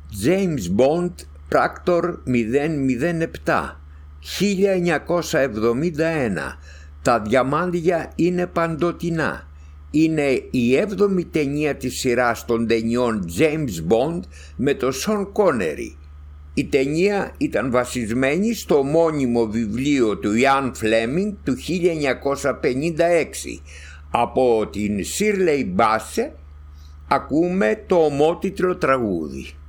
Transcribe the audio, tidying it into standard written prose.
James Bond Practor 007, 1971. Τα διαμάντια είναι παντοτινά. Είναι η 7η ταινία της σειράς των ταινιών James Bond με τον Sean Connery. Η ταινία ήταν βασισμένη στο μόνιμο βιβλίο του Ian Fleming του 1956. Από την Shirley Bassey ακούμε το ομότιτλο τραγούδι.